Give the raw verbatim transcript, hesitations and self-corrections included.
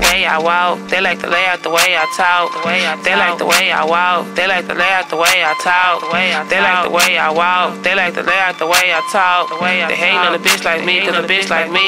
way I walk. They like to lay out the way I talk. They like the way I walk. They like to lay out the way I talk. They like the way I walk. They like to lay out the way I talk. They hating on a bitch like me, cause a bitch like me